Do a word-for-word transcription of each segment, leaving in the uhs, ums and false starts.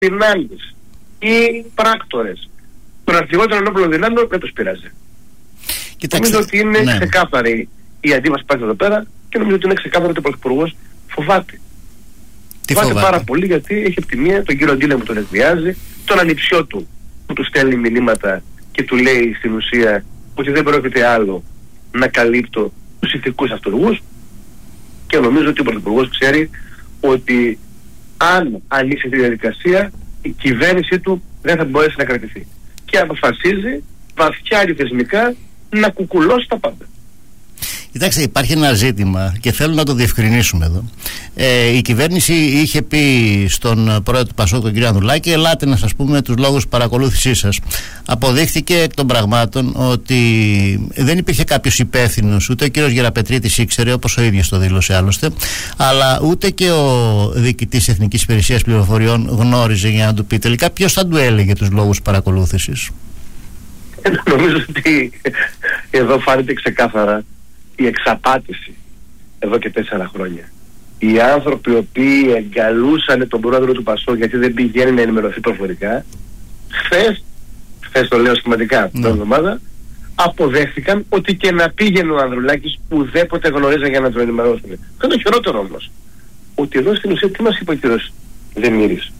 δυνάμεις ή πράκτορες των αρχηγότερων ενόπλων δυνάμεων δεν τους πειράζει. Κοιτάξτε, νομίζω ότι είναι ναι. ξεκάθαρη η αντίβαση που εδώ πέρα και νομίζω ότι είναι ξεκάθαρο ότι ο Πρωθυπουργός φοβάται. Τι φοβάται, φοβάται πάρα πολύ, γιατί έχει από τη μία τον κύριο Ντίλεμ που τον εκβιάζει, τον ανιψιό του που του στέλνει μηνύματα και του λέει στην ουσία ότι δεν πρόκειται άλλο να καλύπτω τους ηθικούς αυτούργους, και νομίζω ότι ο Πρωθυπουργός ξέρει ότι αν ανοίξει τη διαδικασία η κυβέρνησή του δεν θα μπορέσει να κρατηθεί και αποφασίζει βαθιά και θεσμικά να κουκουλώσει τα πάντα. Κοιτάξτε, υπάρχει ένα ζήτημα και θέλω να το διευκρινίσουμε εδώ. Ε, η κυβέρνηση είχε πει στον πρόεδρο του Πασόκ, τον κύριο Ανδρουλάκη, ελάτε να σας πούμε τους λόγους παρακολούθησής σας. Αποδείχθηκε εκ των πραγμάτων ότι δεν υπήρχε κάποιος υπεύθυνος, ούτε ο κύριος Γεραπετρίτης ήξερε, όπως ο ίδιος το δήλωσε άλλωστε, αλλά ούτε και ο διοικητής Εθνικής Υπηρεσίας Πληροφοριών γνώριζε για να του πει τελικά ποιος θα του έλεγε τους λόγους παρακολούθησης. Ε, νομίζω ότι εδώ φάνηκε ξεκάθαρα η εξαπάτηση εδώ και τέσσερα χρόνια. Οι άνθρωποι οι οποίοι εγκαλούσαν τον πρόεδρο του Πασόκ γιατί δεν πηγαίνει να ενημερωθεί προφορικά, χθες, χθες το λέω σχηματικά την εβδομάδα, αποδέχθηκαν ότι και να πήγαινε ο Ανδρουλάκης ουδέποτε γνωρίζαν για να τον ενημερώσουν. Και το χειρότερο όμως, ότι εδώ στην ουσία τι μας είπε ο κύριος Δεμήρης?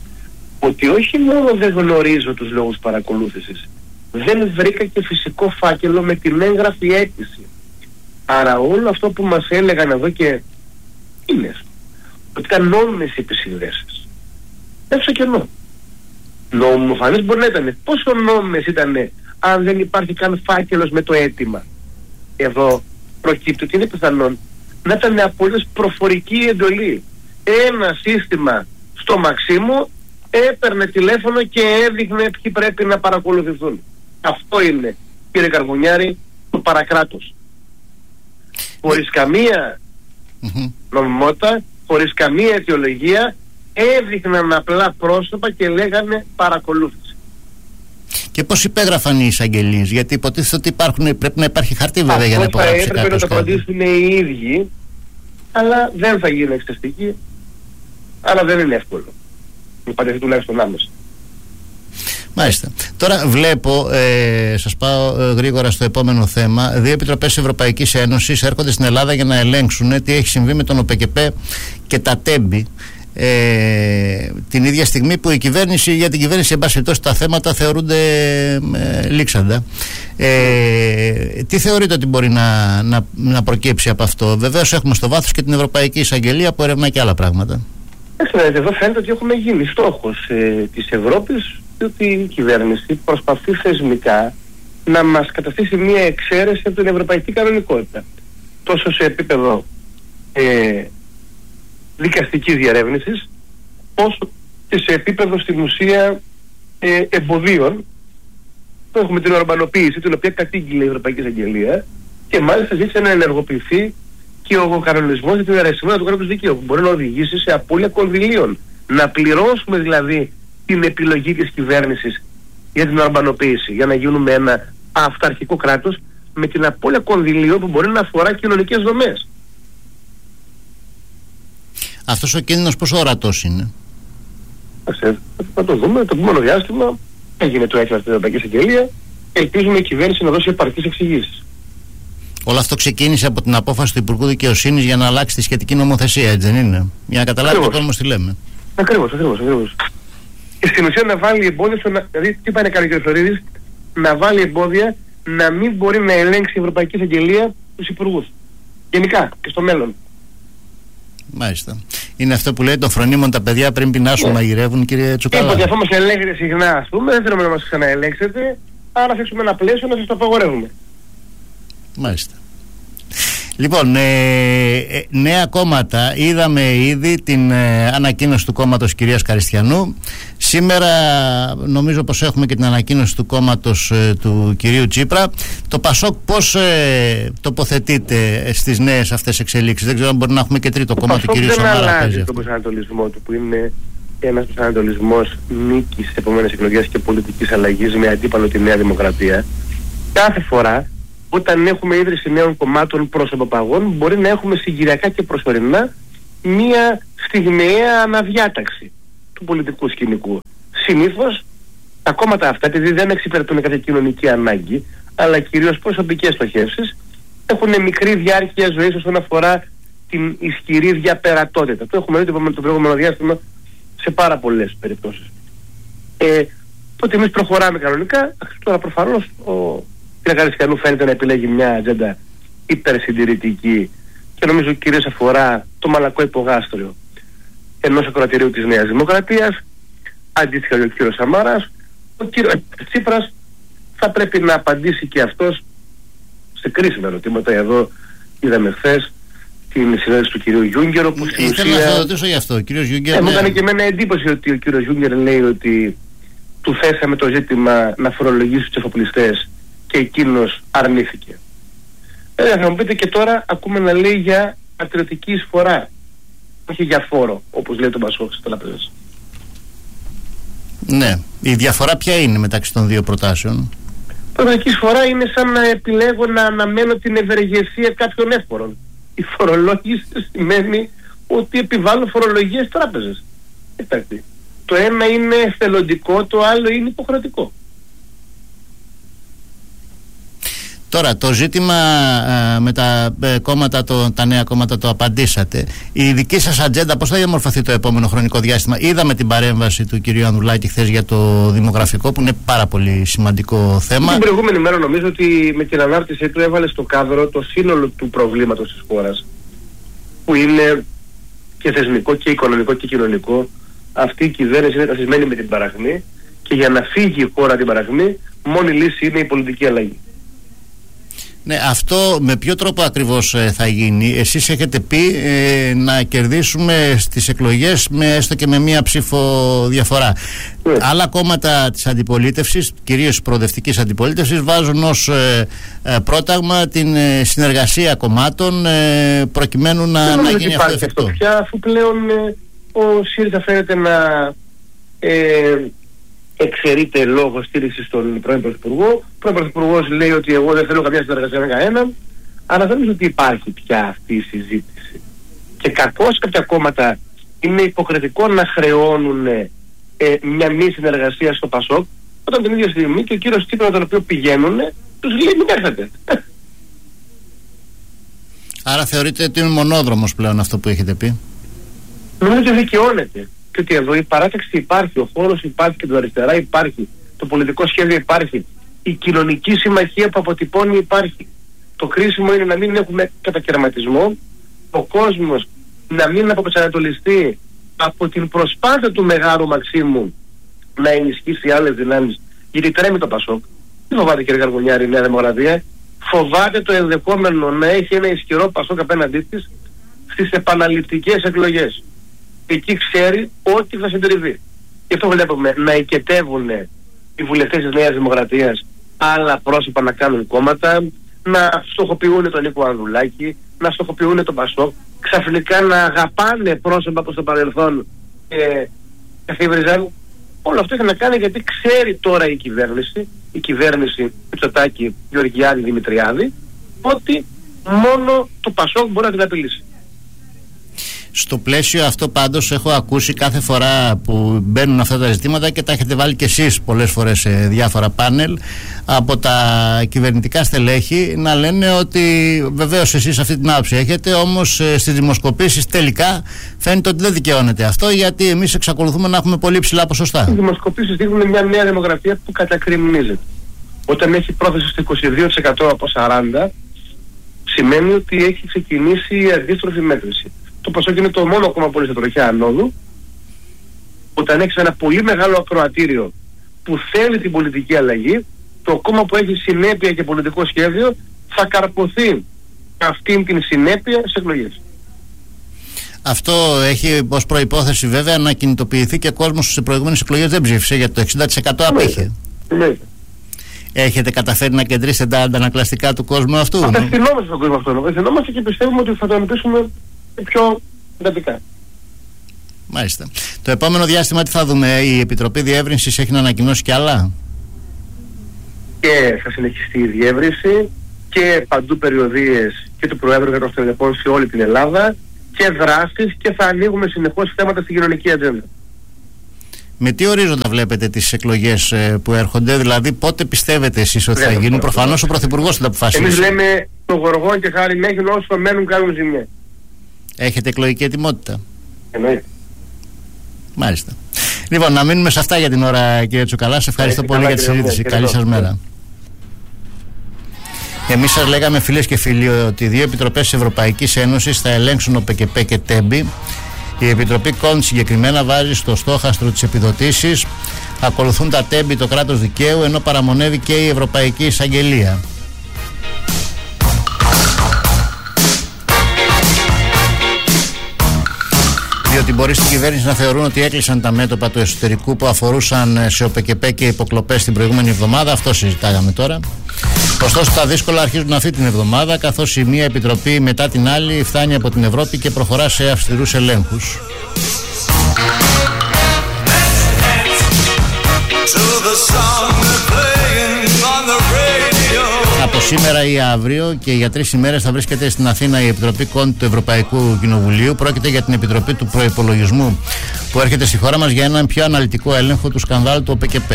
Ότι όχι μόνο δεν γνωρίζω τους λόγους παρακολούθησης, δεν βρήκα και φυσικό φάκελο με την έγγραφη αίτηση. Άρα όλο αυτό που μας έλεγαν εδώ και είναι ότι ήταν νόμιμες οι επισυνδέσεις. Έψω κενό. Νομοφανές μπορεί να ήταν. Πόσο νόμιμες ήταν αν δεν υπάρχει καν φάκελος με το αίτημα? Εδώ προκύπτει ότι είναι πιθανόν να ήταν απολύτως προφορική εντολή. Ένα σύστημα στο Μαξίμου έπαιρνε τηλέφωνο και έδειχνε ποιοι πρέπει να παρακολουθηθούν. Αυτό είναι, κύριε Καρβουνιάρη, το παρακράτος. Χωρίς καμία mm-hmm. νομιμότητα, χωρίς καμία αιτιολογία, έδειχναν απλά πρόσωπα και λέγανε παρακολούθηση. Και πώς υπέγραφαν οι εισαγγελίες? Γιατί υποτίθεται ότι υπάρχουν, πρέπει να υπάρχει χαρτί βέβαια αυτό για να υπογράψει κάποιος. Έπρεπε να το φροντίσουν οι ίδιοι, αλλά δεν θα γίνει εξεταστική, αλλά δεν είναι εύκολο. Υπάρχει τουλάχιστον άμεσα. Μάλιστα. Τώρα βλέπω, ε, σας πάω ε, γρήγορα στο επόμενο θέμα. Δύο επιτροπές της Ευρωπαϊκής Ένωσης έρχονται στην Ελλάδα για να ελέγξουν τι έχει συμβεί με τον ΟΠΕΚΕΠΕ και τα τέμπη. Ε, την ίδια στιγμή που η κυβέρνηση, για την κυβέρνηση εν πάση περιπτώσει τα θέματα θεωρούνται ε, λήξαντα. Ε, τι θεωρείτε ότι μπορεί να, να, να προκύψει από αυτό? Βεβαίως έχουμε στο βάθος και την Ευρωπαϊκή Εισαγγελία που ερευνά και άλλα πράγματα. Εδώ φαίνεται ότι έχουμε γίνει στόχος ε, της Ευρώπης, ότι η κυβέρνηση προσπαθεί θεσμικά να μας καταστήσει μια εξαίρεση από την ευρωπαϊκή κανονικότητα. Τόσο σε επίπεδο ε, δικαστικής διερεύνησης, όσο και σε επίπεδο στην ουσία ε, εμποδίων. Έχουμε την ορμπανοποίηση, την οποία κατήγγειλε η Ευρωπαϊκή Εισαγγελία, και μάλιστα ζήτησε να ενεργοποιηθεί και ο κανονισμός για την αιρεσιμότητα του κράτους δικαίου, που μπορεί να οδηγήσει σε απώλεια κονδυλίων. Να πληρώσουμε δηλαδή την επιλογή της κυβέρνησης για την ορμπανοποίηση, για να γίνουμε ένα αυταρχικό κράτος με την απώλεια κονδυλίων που μπορεί να αφορά κοινωνικές δομές. Αυτός ο κίνδυνος πόσο ορατός είναι? Θα το δούμε. Το επόμενο διάστημα έγινε το αίτημα στην Ευρωπαϊκή Εισαγγελία. Ελπίζουμε η κυβέρνηση να δώσει επαρκείς εξηγήσεις. Όλο αυτό ξεκίνησε από την απόφαση του Υπουργού Δικαιοσύνης για να αλλάξει τη σχετική νομοθεσία, έτσι δεν είναι? Για να καταλάβει ο κόσμος τι λέμε. Ακριβώς, ακριβώς, ακριβώς. Και στην ουσία να βάλει εμπόδια, στο να, δηλαδή τι πάει να κάνει ο κ. Φλωρίδης, να βάλει εμπόδια να μην μπορεί να ελέγξει η Ευρωπαϊκή Εισαγγελία τους υπουργούς. Γενικά και στο μέλλον. Μάλιστα. Είναι αυτό που λέει το φρονίμον τα παιδιά πριν πεινάσουν, yeah. μαγειρεύουν, κύριε Τσουκαλά. Είπατε, αφού μας ελέγχετε συχνά, ας πούμε, δεν θέλουμε να μας ξαναελέγξετε, άρα θέσουμε ένα πλαίσιο να σας το απαγορεύουμε. Μάλιστα. Λοιπόν, ε, ε, νέα κόμματα. Είδαμε ήδη την ε, ανακοίνωση του κόμματος κυρίας Καριστιανού. Σήμερα νομίζω πως έχουμε και την ανακοίνωση του κόμματος ε, του κυρίου Τσίπρα. Το Πασόκ πώς ε, τοποθετείται στις νέες αυτές εξελίξεις? Δεν ξέρω αν μπορεί να έχουμε και τρίτο το κόμμα του κυρίου Σαμάρα. Δεν αλλάζει τον προσανατολισμό του, που είναι ένας προσανατολισμός νίκης στις επόμενες εκλογές και πολιτικής αλλαγής με αντίπαλο τη Νέα Δημοκρατία. Κάθε φορά όταν έχουμε ίδρυση νέων κομμάτων προσωποπαγών, μπορεί να έχουμε συγκυριακά και προσωρινά μία στιγμιαία αναδιάταξη. του πολιτικού σκηνικού. Συνήθως τα κόμματα αυτά, επειδή δεν εξυπηρετούν κάποια κοινωνική ανάγκη, αλλά κυρίως προσωπικές στοχεύσεις, έχουν μικρή διάρκεια ζωής όσον αφορά την ισχυρή διαπερατότητα. Το έχουμε δει το προηγούμενο διάστημα σε πάρα πολλές περιπτώσεις. Ε, οπότε εμείς προχωράμε κανονικά. Τώρα προφανώς ο κ. Καριστιανού φαίνεται να επιλέγει μια ατζέντα υπερσυντηρητική και νομίζω κυρίως αφορά το μαλακό υπογάστριο ενός ακροατηρίου της Νέας Δημοκρατίας. Αντίστοιχα ο κ. Σαμάρας, ο κ. Τσίπρας θα πρέπει να απαντήσει και αυτός σε κρίσιμα ερωτήματα. Εδώ είδαμε χθες την συνέντευξη του κ. Γιούγκερ, όπου στην ουσία... Ήθελα να θα ρωτήσω γι' αυτό, κ. Γιούγκερ. Ε, μου έκανε και εμένα εντύπωση ότι ο κ. Γιούγκερ λέει ότι του θέσαμε το ζήτημα να φορολογήσει τους εφοπλιστές και εκείνος αρνήθηκε. Ε, θα μου πείτε και τώρα ακούμε να λέει για πατριωτική εισφορά, όχι για φόρο, όπως λέει το Πασόκ στις τραπεζές. Ναι. Η διαφορά ποια είναι μεταξύ των δύο προτάσεων? Πατριωτική εισφορά είναι σαν να επιλέγω να αναμένω την ευεργεσία κάποιων εύφορων. Η φορολόγηση σημαίνει ότι επιβάλλω φορολογία στις τράπεζες. Κοιτάξτε, το ένα είναι εθελοντικό, το άλλο είναι υποχρεωτικό. Τώρα το ζήτημα α, με τα ε, κόμματα, το, τα νέα κόμματα το απαντήσατε. Η δική σας ατζέντα πώς θα διαμορφωθεί το επόμενο χρονικό διάστημα? Είδαμε την παρέμβαση του κ. Ανδρουλάκη χθες για το δημογραφικό, που είναι πάρα πολύ σημαντικό θέμα. Την προηγούμενη μέρα νομίζω ότι με την ανάρτησή του έβαλε στο κάδρο το σύνολο του προβλήματος της χώρας, που είναι και θεσμικό και οικονομικό και κοινωνικό. Αυτή η κυβέρνηση είναι καθισμένη με την παραχμή και για να φύγει η χώρα την παραχμή μόνη λύση είναι η πολιτική αλλαγή. Ναι, αυτό με ποιο τρόπο ακριβώς ε, θα γίνει? Εσείς έχετε πει ε, να κερδίσουμε στις εκλογές με, έστω και με μία ψήφο διαφορά. Yeah. Άλλα κόμματα της αντιπολίτευσης, κυρίως της προοδευτικής αντιπολίτευσης, βάζουν ως ε, ε, πρόταγμα την ε, συνεργασία κομμάτων ε, προκειμένου να, να γίνει αυτό εφικτό. Πια, αφού πλέον ε, ο ΣΥΡΙΖΑ φαίνεται να ε, εξαιρείται λόγω στήριξης στον πρώην Πρωθυπουργό. Ο πρώην Πρωθυπουργός λέει ότι εγώ δεν θέλω καμία συνεργασία με κανέναν, αλλά δεν νομίζω ότι υπάρχει πια αυτή η συζήτηση. Και κακώς κάποια κόμματα είναι υποκριτικό να χρεώνουν ε, μια μη συνεργασία στο Πασόκ, όταν την ίδια στιγμή και ο κύριος Τσίπρας με τον οποίο πηγαίνουν τους λέει μην έρθετε. Άρα θεωρείτε ότι είναι μονόδρομος πλέον αυτό που έχετε πει? Νομίζω ότι δικαιώνεται. Και ότι εδώ η παράταξη υπάρχει, ο χώρος υπάρχει και το αριστερά υπάρχει, το πολιτικό σχέδιο υπάρχει, η κοινωνική συμμαχία που αποτυπώνει υπάρχει. Το κρίσιμο είναι να μην έχουμε κατακαιρματισμό, ο κόσμος να μην αποπροσανατολιστεί από την προσπάθεια του Μεγάρου Μαξίμου να ενισχύσει άλλες δυνάμεις, γιατί τρέμει το Πασόκ. Δεν φοβάται, κύριε Καρβουνιάρη, η Νέα Δημοκρατία. Φοβάται το ενδεχόμενο να έχει ένα ισχυρό Πασόκ απέναντί της στις επαναληπτικές εκλογές. Εκεί ξέρει ότι θα συντριβεί. Γι' αυτό βλέπουμε να οικετεύουν οι βουλευτές της Νέας Δημοκρατίας άλλα πρόσωπα να κάνουν κόμματα, να στοχοποιούν τον Νίκο Ανδρουλάκη, να στοχοποιούν τον Πασόκ, ξαφνικά να αγαπάνε πρόσωπα που στο παρελθόν ε, καθίβριζαν. Όλο αυτό έχει να κάνει γιατί ξέρει τώρα η κυβέρνηση, η κυβέρνηση Μητσοτάκη, Γεωργιάδη, Δημητριάδη, ότι μόνο το Πασόκ μπορεί να την απειλήσει. Στο πλαίσιο αυτό πάντως έχω ακούσει κάθε φορά που μπαίνουν αυτά τα ζητήματα, και τα έχετε βάλει και εσείς πολλές φορές σε διάφορα πάνελ, από τα κυβερνητικά στελέχη να λένε ότι βεβαίως εσείς αυτή την άποψη έχετε, όμως στις δημοσκοπήσεις τελικά φαίνεται ότι δεν δικαιώνεται αυτό, γιατί εμείς εξακολουθούμε να έχουμε πολύ ψηλά ποσοστά. Οι δημοσκοπήσεις δείχνουν μια νέα δημογραφία που κατακριμνίζεται. Όταν έχει πρόθεση στο είκοσι δύο τοις εκατό από σαράντα τοις εκατό, σημαίνει ότι έχει ξεκινήσει η αντίστροφη μέτρηση. Το Πασόκ είναι το μόνο κόμμα πολύ στα τροχιά ανόδου. Όταν έχεις ένα πολύ μεγάλο ακροατήριο που θέλει την πολιτική αλλαγή, το κόμμα που έχει συνέπεια και πολιτικό σχέδιο θα καρποθεί αυτήν την συνέπεια σε εκλογές. Αυτό έχει ως προϋπόθεση βέβαια να κινητοποιηθεί και κόσμος στις προηγούμενες εκλογές δεν ψήφισε, γιατί το εξήντα τοις εκατό απήχε. Ναι. Έχετε καταφέρει να κεντρήσετε τα αντανακλαστικά του κόσμου αυτού? Απευθυνόμαστε στον κόσμο αυτό. Απευθυνόμαστε και πιστεύουμε ότι θα το αντιμετωπίσουμε πιο εντατικά. Μάλιστα. Το επόμενο διάστημα τι θα δούμε? Η Επιτροπή Διεύρυνσης έχει να ανακοινώσει κι άλλα? Και θα συνεχιστεί η διεύρυνση και παντού περιοδίες και του Προέδρου και των στελεχών σε όλη την Ελλάδα και δράσεις, και θα ανοίγουμε συνεχώς θέματα στην κοινωνική ατζέντα. Με τι ορίζοντα βλέπετε τις εκλογές ε, που έρχονται, δηλαδή πότε πιστεύετε εσείς ότι θα Λέμε, γίνουν? Προφανώς ο Πρωθυπουργός θα τα αποφασίσει. Εμείς λέμε το γοργό και χάρη μέχρι όσο μένουν κάνουν ζημιά. Έχετε εκλογική ετοιμότητα? Εννοείται. Μάλιστα. Λοιπόν, να μείνουμε σε αυτά για την ώρα, κύριε Τσουκαλά. Σε ευχαριστώ Έχει πολύ καλά, για τη συζήτηση. κύριε Καλή σας κύριε. μέρα. Εμείς σας λέγαμε, φίλες και φίλοι, ότι οι δύο επιτροπές της Ευρωπαϊκής Ένωσης θα ελέγξουν ο ΠΚΠ και ΤΕΜΠΗ. Η Επιτροπή Κοντ συγκεκριμένα βάζει στο στόχαστρο τις επιδοτήσεις. Ακολουθούν τα ΤΕΜΠΗ, το κράτος δικαίου, ενώ παραμονεύει και η Ευρωπαϊκή Εισαγγελία. Διότι μπορεί στην κυβέρνηση να θεωρούν ότι έκλεισαν τα μέτωπα του εσωτερικού που αφορούσαν σε ΟΠΚΠ και υποκλοπές την προηγούμενη εβδομάδα. Αυτό συζητάγαμε τώρα. Ωστόσο, τα δύσκολα αρχίζουν αυτή την εβδομάδα, καθώς η μία επιτροπή μετά την άλλη φτάνει από την Ευρώπη και προχωρά σε αυστηρούς ελέγχους. Από σήμερα ή αύριο και για τρεις ημέρες θα βρίσκεται στην Αθήνα η Επιτροπή Κοντ του Ευρωπαϊκού Κοινοβουλίου. Πρόκειται για την Επιτροπή του Προϋπολογισμού που έρχεται στη χώρα μας για έναν πιο αναλυτικό έλεγχο του σκανδάλου του ΟΠΚΠ.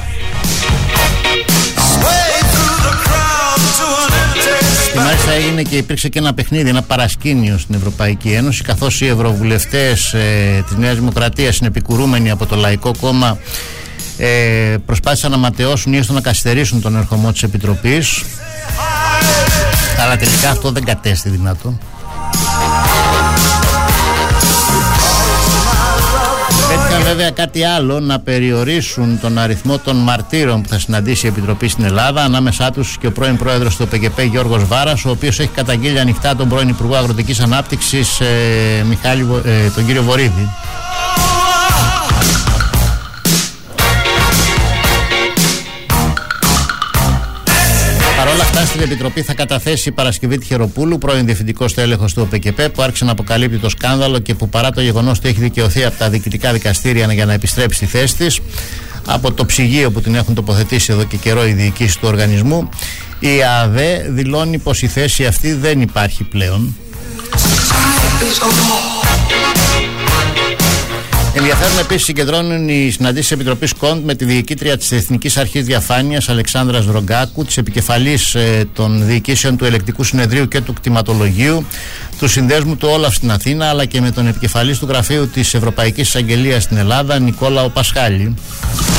Και μάλιστα έγινε και υπήρξε και ένα παιχνίδι, ένα παρασκήνιο στην Ευρωπαϊκή Ένωση, καθώς οι ευρωβουλευτές ε, της Νέας Δημοκρατίας, συνεπικουρούμενοι από το Λαϊκό Κόμμα, ε, προσπάθησαν να ματαιώσουν ή έστω να καθυστερήσουν τον ερχομό της Επιτροπής, αλλά τελικά αυτό δεν κατέστη δυνατό. Έτυχαν βέβαια κάτι άλλο, να περιορίσουν τον αριθμό των μαρτύρων που θα συναντήσει η Επιτροπή στην Ελλάδα, ανάμεσά τους και ο πρώην πρόεδρος του ΟΠΚΠ Γιώργος Βάρας, ο οποίος έχει καταγγείλει ανοιχτά τον πρώην Υπουργό Αγροτικής Ανάπτυξης ε, Μιχάλη, ε, τον κύριο Βορίδη. Παρ' όλα αυτά, στην Επιτροπή θα καταθέσει η Παρασκευή Τιχεροπούλου, πρώην διευθυντικός τέλεχος του ΟΠΚΠ, που άρχισε να αποκαλύπτει το σκάνδαλο και που παρά το γεγονός ότι έχει δικαιωθεί από τα διοικητικά δικαστήρια για να επιστρέψει στη θέση της, από το ψυγείο που την έχουν τοποθετήσει εδώ και καιρό οι διοικήσεις του οργανισμού, η ΑΔΕ δηλώνει πως η θέση αυτή δεν υπάρχει πλέον. Ενδιαφέρον επίσης συγκεντρώνουν οι συναντήσεις της Επιτροπής Κοντ με τη διοικήτρια της Εθνικής Αρχής Διαφάνειας Αλεξάνδρα Ρογκάκου, της επικεφαλής ε, των διοικήσεων του Ελεκτικού Συνεδρίου και του Κτηματολογίου, του Συνδέσμου του Όλαφ στην Αθήνα, αλλά και με τον επικεφαλής του Γραφείου της Ευρωπαϊκής Εισαγγελίας στην Ελλάδα, Νικόλαο Πασχάλη.